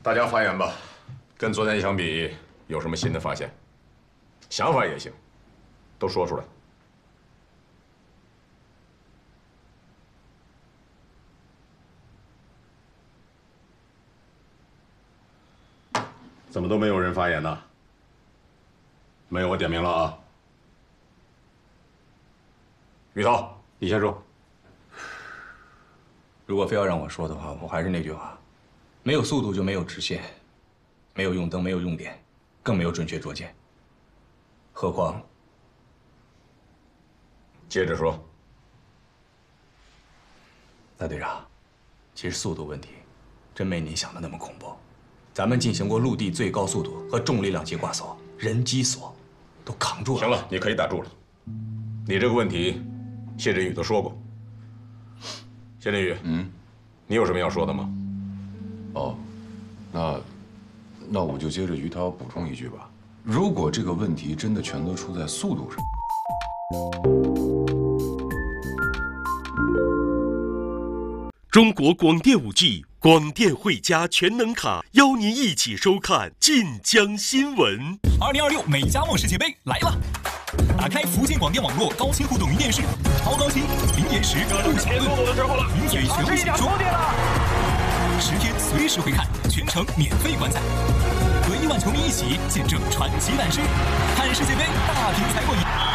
大家发言吧，跟昨天相比，有什么新的发现？想法也行，都说出来。怎么都没有人发言呢？没有，我点名了啊。于涛，你先说。 如果非要让我说的话，我还是那句话，没有速度就没有直线，没有用灯，没有用点，更没有准确捉奸。何况， 接着说。 大队长，其实速度问题，真没您想的那么恐怖。咱们进行过陆地最高速度和重力量级挂锁、人机锁，都扛住了。 行了，你可以打住了。你这个问题，谢振宇都说过。谢振宇，你有什么要说的吗？ 哦，那我就接着于涛补充一句吧。如果这个问题真的全都出在速度上， 中国广电5G 广电汇加全能卡，邀您一起收看晋江新闻。 2026美加墨世界杯来了！打开福建广电网络高清互动云电视，超高清、零延时、不小顿，云嘴全部解说，10天随时回看，全程免费观赛，和亿万球迷一起见证传奇诞生，看世界杯大品才过瘾。